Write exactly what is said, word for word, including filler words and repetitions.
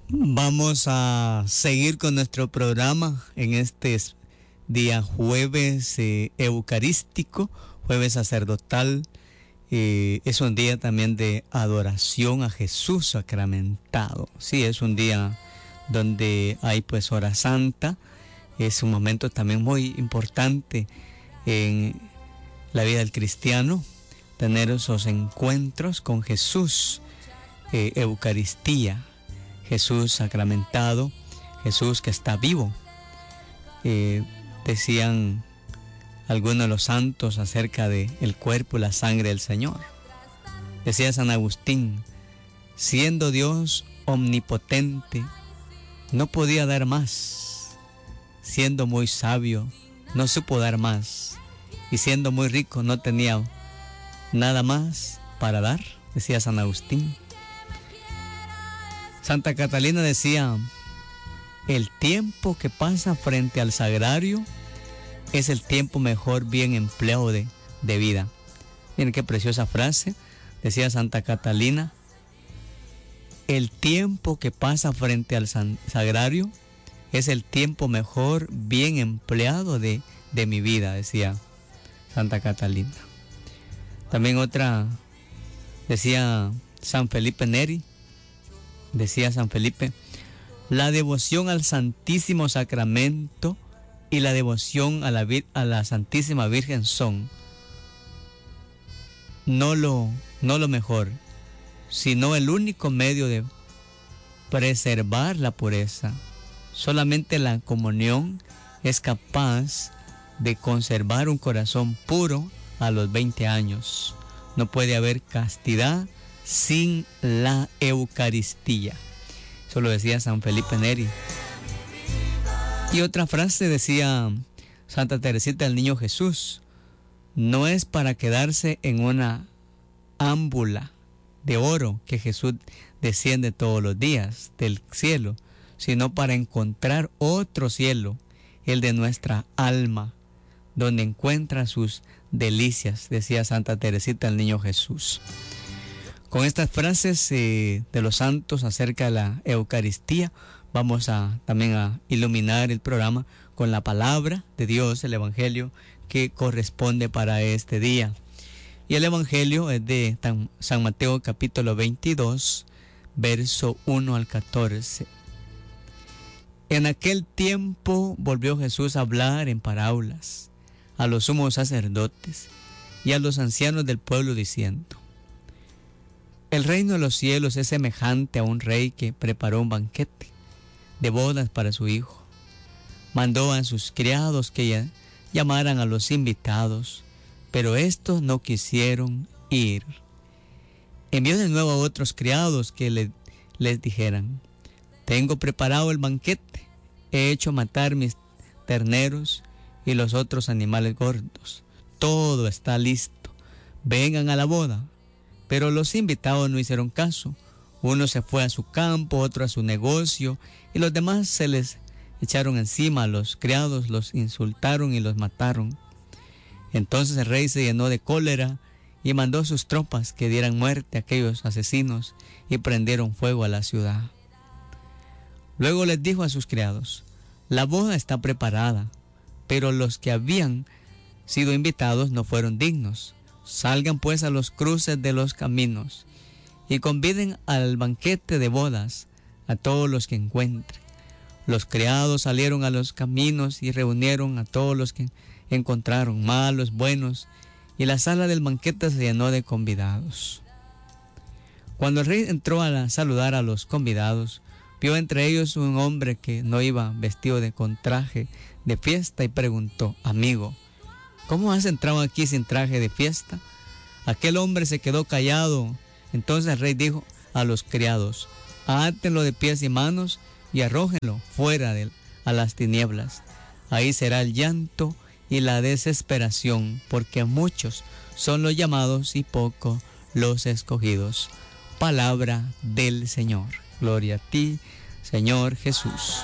Vamos a seguir con nuestro programa en este día jueves eh, eucarístico, jueves sacerdotal. Eh, es un día también de adoración a Jesús sacramentado. Sí, es un día donde hay pues hora santa. Es un momento también muy importante en la vida del cristiano, tener esos encuentros con Jesús, eh, Eucaristía. Jesús sacramentado, Jesús que está vivo. Eh, decían algunos de los santos acerca de el cuerpo y la sangre del Señor. Decía San Agustín, siendo Dios omnipotente, no podía dar más. Siendo muy sabio, no supo dar más. Y siendo muy rico, no tenía nada más para dar, decía San Agustín. Santa Catalina decía, el tiempo que pasa frente al sagrario es el tiempo mejor bien empleado de, de vida. Miren qué preciosa frase, decía Santa Catalina, el tiempo que pasa frente al sagrario es el tiempo mejor bien empleado de, de mi vida, decía Santa Catalina. También otra, decía San Felipe Neri, decía San Felipe, la devoción al Santísimo Sacramento y la devoción a la, a la Santísima Virgen son no lo, no lo mejor, sino el único medio de preservar la pureza. Solamente la comunión es capaz de conservar un corazón puro a los veinte años. No puede haber castidad sin la Eucaristía. Eso lo decía San Felipe Neri. Y otra frase decía Santa Teresita del Niño Jesús, no es para quedarse en una ámbula de oro que Jesús desciende todos los días del cielo, sino para encontrar otro cielo, el de nuestra alma, donde encuentra sus delicias, decía Santa Teresita del Niño Jesús. Con estas frases eh, de los santos acerca de la Eucaristía, vamos a también a iluminar el programa con la palabra de Dios, el Evangelio que corresponde para este día. Y el Evangelio es de San Mateo capítulo veintidós, verso uno al catorce. En aquel tiempo volvió Jesús a hablar en parábolas a los sumos sacerdotes y a los ancianos del pueblo diciendo, el reino de los cielos es semejante a un rey que preparó un banquete de bodas para su hijo. Mandó a sus criados que llamaran a los invitados, pero estos no quisieron ir. Envió de nuevo a otros criados que le, les dijeran, tengo preparado el banquete, he hecho matar mis terneros y los otros animales gordos. Todo está listo, vengan a la boda. Pero los invitados no hicieron caso. Uno se fue a su campo, otro a su negocio, y los demás se les echaron encima. Los criados los insultaron y los mataron. Entonces el rey se llenó de cólera y mandó a sus tropas que dieran muerte a aquellos asesinos y prendieron fuego a la ciudad. Luego les dijo a sus criados, la boda está preparada, pero los que habían sido invitados no fueron dignos. Salgan pues a los cruces de los caminos y conviden al banquete de bodas a todos los que encuentren. Los criados salieron a los caminos y reunieron a todos los que encontraron, malos, buenos, y la sala del banquete se llenó de convidados. Cuando el rey entró a saludar a los convidados, vio entre ellos un hombre que no iba vestido de con traje de fiesta y preguntó, amigo, ¿cómo has entrado aquí sin traje de fiesta? Aquel hombre se quedó callado. Entonces el rey dijo a los criados, átenlo de pies y manos y arrójenlo fuera de, a las tinieblas. Ahí será el llanto y la desesperación, porque muchos son los llamados y pocos los escogidos. Palabra del Señor. Gloria a ti, Señor Jesús.